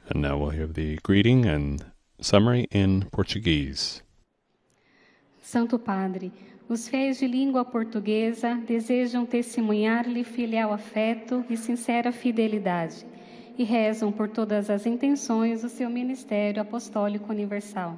And now we'll hear the greeting and summary in Portuguese. Santo Padre, os fiéis de língua portuguesa desejam testemunhar-lhe filial afeto e sincera fidelidade e rezam por todas as intenções do seu ministério apostólico universal.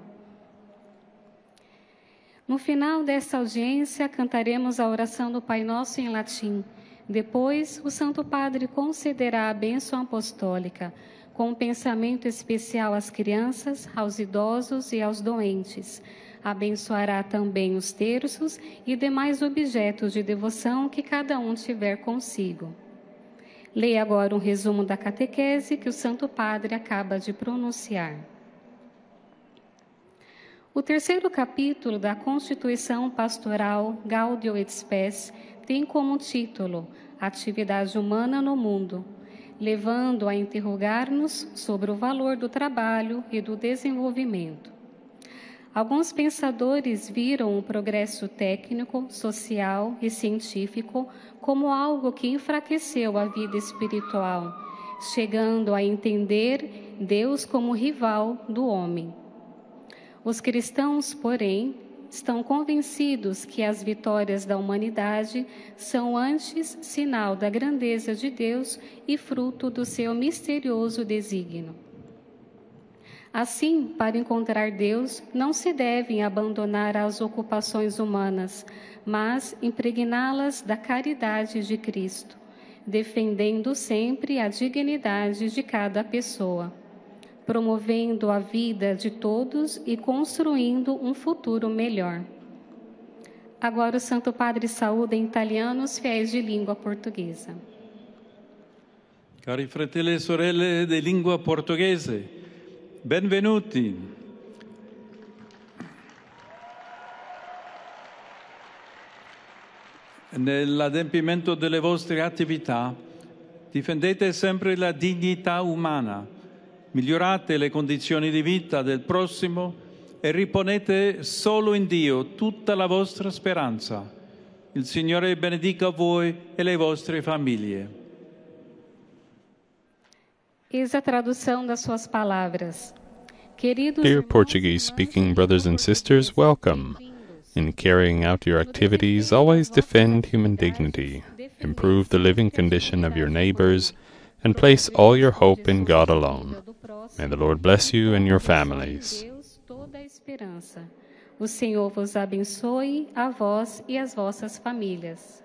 No final desta audiência, cantaremos a oração do Pai Nosso em latim. Depois, o Santo Padre concederá a bênção apostólica, com um pensamento especial às crianças, aos idosos e aos doentes. Abençoará também os terços e demais objetos de devoção que cada um tiver consigo. Leia agora um resumo da catequese que o Santo Padre acaba de pronunciar. O terceiro capítulo da Constituição Pastoral Gaudium et Spes tem como título Atividade Humana no Mundo, levando a interrogar-nos sobre o valor do trabalho e do desenvolvimento. Alguns pensadores viram o progresso técnico, social e científico como algo que enfraqueceu a vida espiritual, chegando a entender Deus como rival do homem. Os cristãos, porém, estão convencidos que as vitórias da humanidade são antes sinal da grandeza de Deus e fruto do seu misterioso desígnio. Assim, para encontrar Deus, não se devem abandonar as ocupações humanas, mas impregná-las da caridade de Cristo, defendendo sempre a dignidade de cada pessoa, promovendo a vida de todos e construindo um futuro melhor. Agora o Santo Padre saúda em italiano os fiéis de língua portuguesa. Cari fratelli e sorelle di lingua portoghese, benvenuti. Nell'adempimento delle vostre attività, difendete sempre la dignità umana, migliorate le condizioni di vita del prossimo e riponete solo in Dio tutta la vostra speranza. Il Signore benedica voi e le vostre famiglie. Eis a tradução das suas palavras. Queridos Dear Portuguese-speaking brothers and sisters, welcome. In carrying out your activities, always defend human dignity, improve the living condition of your neighbors, and place all your hope in God alone. May the Lord bless you and your families. O Senhor vos abençoe, a vós e as vossas famílias.